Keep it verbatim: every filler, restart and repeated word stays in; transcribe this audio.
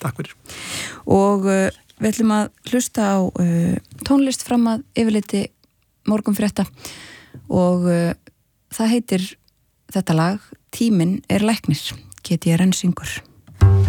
Takk fyrir. Og uh, við ætlum að hlusta á uh, tónlist fram að yfirleiti morgunfrétta og uh, það heitir þetta lag Tíminn er læknir, K T R N syngur.